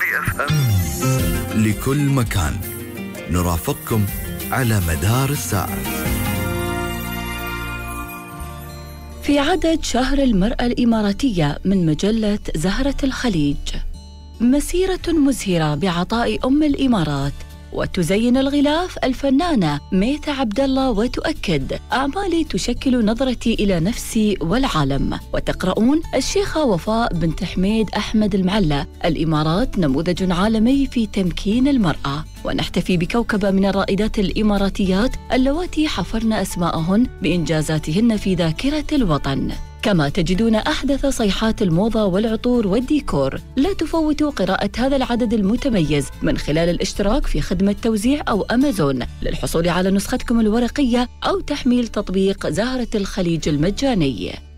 لكل مكان نرافقكم على مدار الساعة. في عدد شهر المرأة الإماراتية من مجلة زهرة الخليج: مسيرة مزهرة بعطاء أم الإمارات. وتزين الغلاف الفنانة ميثة عبد الله وتؤكد: أعمالي تشكل نظرتي إلى نفسي والعالم. وتقرؤون: الشيخة وفاء بنت حميد أحمد المعلى: الإمارات نموذج عالمي في تمكين المرأة. ونحتفي بكوكبة من الرائدات الإماراتيات اللواتي حفرن أسماءهن بإنجازاتهن في ذاكرة الوطن. كما تجدون أحدث صيحات الموضة والعطور والديكور. لا تفوتوا قراءة هذا العدد المتميز من خلال الاشتراك في خدمة توزيع أو أمازون للحصول على نسختكم الورقية أو تحميل تطبيق زهرة الخليج المجاني.